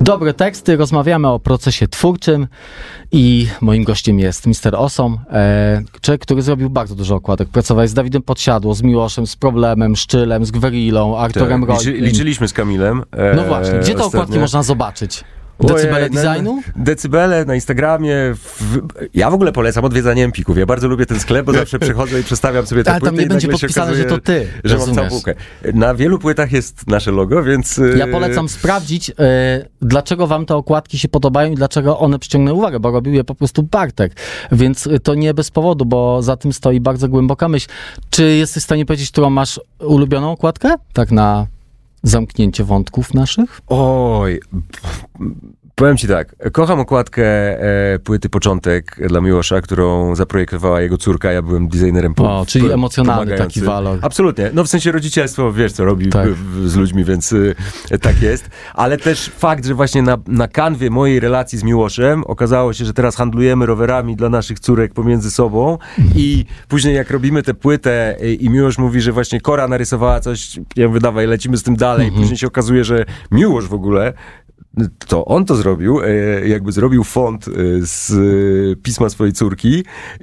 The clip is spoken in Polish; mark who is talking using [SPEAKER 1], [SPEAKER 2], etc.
[SPEAKER 1] Dobre teksty, rozmawiamy o procesie twórczym i moim gościem jest Mr. Osom, człowiek, który zrobił bardzo dużo okładek. Pracowałeś z Dawidem Podsiadło, z Miłoszem, z Problemem, Szczylem, z Gwerillą, Arturem Rolkiem.
[SPEAKER 2] Liczyliśmy z Kamilem.
[SPEAKER 1] No właśnie, gdzie te okładki można zobaczyć? Decybele designu?
[SPEAKER 2] Decybele na Instagramie. Ja w ogóle polecam odwiedzanie Empików. Ja bardzo lubię ten sklep, bo zawsze przychodzę i przestawiam sobie te płyty.
[SPEAKER 1] Ale tam nie będzie podpisane, okazuje, że to ty.
[SPEAKER 2] Że mam całą półkę. Na wielu płytach jest nasze logo, więc...
[SPEAKER 1] Ja polecam sprawdzić, dlaczego wam te okładki się podobają i dlaczego one przyciągnęły uwagę, bo robił je po prostu Bartek. Więc to nie bez powodu, bo za tym stoi bardzo głęboka myśl. Czy jesteś w stanie powiedzieć, którą masz ulubioną okładkę? Tak na zamknięcie wątków naszych?
[SPEAKER 2] Oj... Powiem ci tak, kocham okładkę płyty Początek dla Miłosza, którą zaprojektowała jego córka, ja byłem designerem
[SPEAKER 1] czyli emocjonalny taki walor.
[SPEAKER 2] Absolutnie, no w sensie rodzicielstwo, wiesz co robi z ludźmi, więc tak jest, ale też fakt, że właśnie na kanwie mojej relacji z Miłoszem okazało się, że teraz handlujemy rowerami dla naszych córek pomiędzy sobą i później jak robimy tę płytę i Miłosz mówi, że właśnie Kora narysowała coś, ja mówię, dawaj, lecimy z tym dalej, później się okazuje, że Miłosz w ogóle to on to zrobił, jakby zrobił font z pisma swojej córki